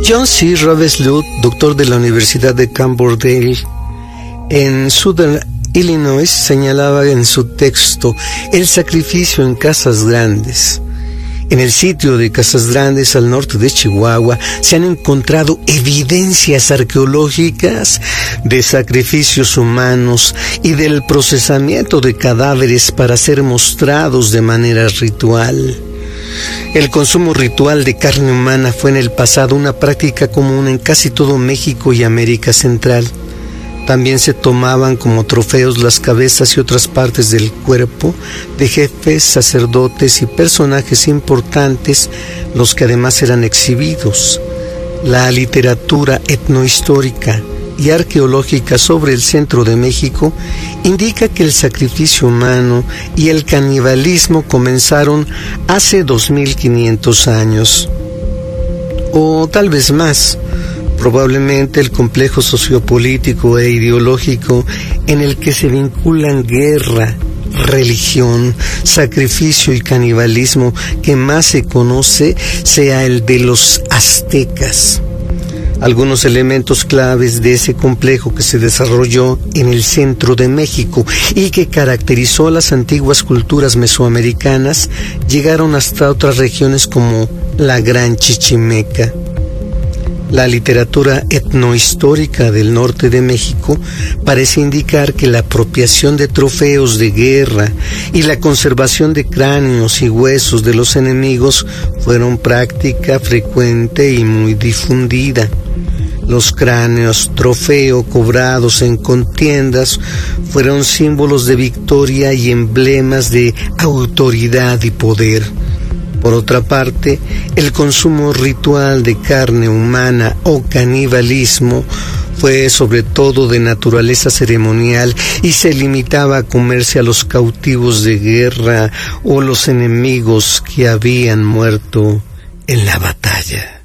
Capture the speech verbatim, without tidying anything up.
John C. Ravenswood, doctor de la Universidad de Cambridge en Southern Illinois, señalaba en su texto el sacrificio en Casas Grandes. En el sitio de Casas Grandes, al norte de Chihuahua, se han encontrado evidencias arqueológicas de sacrificios humanos y del procesamiento de cadáveres para ser mostrados de manera ritual. El consumo ritual de carne humana fue en el pasado una práctica común en casi todo México y América Central. También se tomaban como trofeos las cabezas y otras partes del cuerpo de jefes, sacerdotes y personajes importantes, los que además eran exhibidos. La literatura etnohistórica y arqueológica sobre el centro de México indica que el sacrificio humano y el canibalismo comenzaron hace dos mil quinientos años, o tal vez más. Probablemente el complejo sociopolítico e ideológico en el que se vinculan guerra, religión, sacrificio y canibalismo que más se conoce sea el de los aztecas. Algunos elementos claves de ese complejo que se desarrolló en el centro de México y que caracterizó a las antiguas culturas mesoamericanas llegaron hasta otras regiones como la Gran Chichimeca. La literatura etnohistórica del norte de México parece indicar que la apropiación de trofeos de guerra y la conservación de cráneos y huesos de los enemigos fueron práctica frecuente y muy difundida. Los cráneos trofeo cobrados en contiendas fueron símbolos de victoria y emblemas de autoridad y poder. Por otra parte, el consumo ritual de carne humana o canibalismo fue sobre todo de naturaleza ceremonial y se limitaba a comerse a los cautivos de guerra o los enemigos que habían muerto en la batalla.